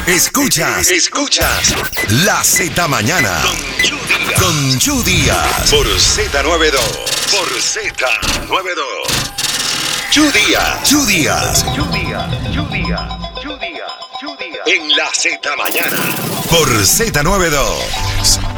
Escuchas La Z Mañana con Chu Díaz por Z92. Chu Díaz. En La Z Mañana por Z92.